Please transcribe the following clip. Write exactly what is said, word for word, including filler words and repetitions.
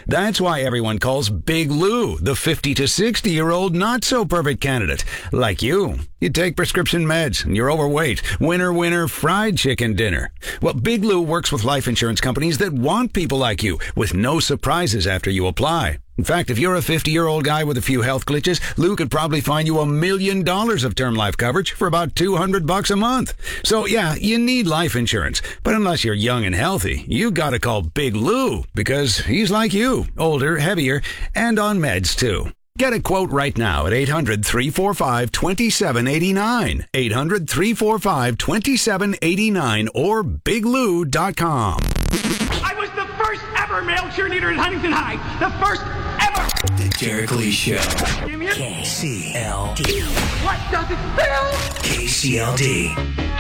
That's why everyone calls Big Lou the fifty to sixty-year-old not-so-perfect candidate. Like you. You take prescription meds, and you're overweight. Winner, winner, fried chicken dinner. Well, Big Lou works with life insurance companies that want people like you, with no surprises after you apply. In fact, if you're a fifty-year-old guy with a few health glitches, Lou could probably find you a million dollars of term life coverage for about two hundred bucks a month. So yeah, you need life insurance. But unless you're young and healthy, you gotta call Big Lou, because he's like you, older, heavier, and on meds too. Get a quote right now at eight hundred, three four five, two seven eight nine, eight hundred, three four five, two seven eight nine, or big lou dot com. I was the first ever male cheerleader at Huntington High. The first ever. The Derek Lee Show. Give me a K C L D. What does it feel? K C L D.